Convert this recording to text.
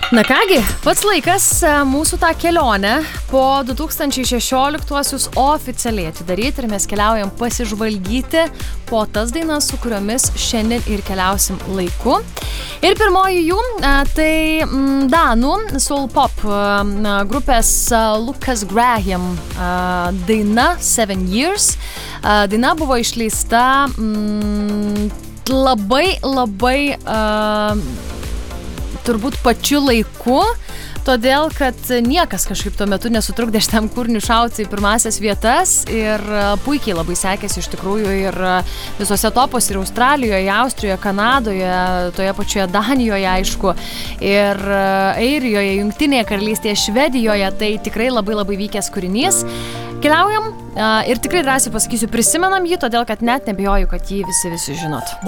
Na kągi, pats laikas mūsų tą kelionę po 2016-uosius oficialiai atidaryti ir mes keliaujam pasižvalgyti po tas dainas, su kuriomis šiandien ir keliausim laiku. Ir pirmoji jų, tai danų soul pop grupės Lucas Graham daina 7 Years. Daina buvo išleista labai turbūt pačiu laiku, todėl, kad niekas kažkaip tuo metu nesutrukdė šitam kūriniui šauti į pirmasias vietas ir puikiai labai sekėsi iš tikrųjų ir visose topos ir Australijoje, Austrijoje, Kanadoje, toje pačioje Danijoje, aišku, ir Airijoje, Jungtinėje karalystėje, Švedijoje, tai tikrai labai vykęs kūrinys. Keliaujam ir tikrai drąsiai pasakysiu, prisimenam jį, todėl, kad net nebijoju, kad jį visi žinot.